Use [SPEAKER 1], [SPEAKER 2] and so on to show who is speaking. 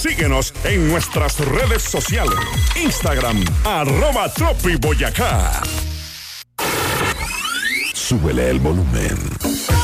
[SPEAKER 1] Síguenos en nuestras redes sociales. Instagram, @tropiboyacá. Súbele el volumen.